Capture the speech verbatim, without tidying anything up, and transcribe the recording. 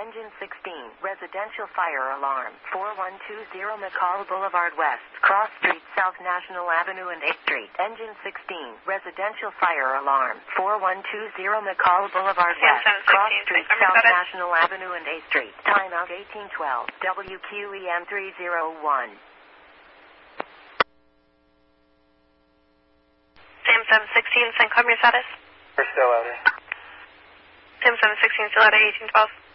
Engine sixteen, residential fire alarm. four one two zero McCall Boulevard West, Cross Street South National Avenue and eighth Street. Engine sixteen, residential fire alarm. four one two zero McCall Boulevard West, Cross Street South National Avenue and eighth Street. Timeout eighteen twelve, W Q E M three oh one. Sam seven sixteen, Saint Clair, your status? We're still out here. Sam seven sixteen, still out at eighteen twelve.